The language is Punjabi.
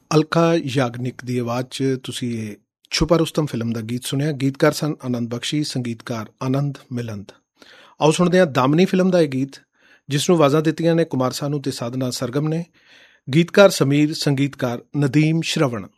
ਅਲਕਾ ਯਾਗਨਿਕ ਦੀ ਆਵਾਜ਼ 'ਚ ਤੁਸੀਂ ਇਹ ਛੁਪਾ ਰੁਸਤਮ ਫਿਲਮ ਦਾ ਗੀਤ ਸੁਣਿਆ। ਗੀਤਕਾਰ ਸਨ ਆਨੰਦ ਬਖਸ਼ੀ, ਸੰਗੀਤਕਾਰ ਆਨੰਦ ਮਿਲੰਦ। ਆਓ ਸੁਣਦੇ ਹਾਂ ਦਾਮਨੀ ਫਿਲਮ ਦਾ ਇਹ ਗੀਤ, ਜਿਸ ਨੂੰ ਆਵਾਜ਼ਾਂ ਦਿੱਤੀਆਂ ਨੇ ਕੁਮਾਰ ਸਾਨੂ ਤੇ ਸਾਧਨਾ ਸਰਗਮ ਨੇ। ਗੀਤਕਾਰ ਸਮੀਰ, ਸੰਗੀਤਕਾਰ ਨਦੀਮ ਸ਼ਰਵਣ।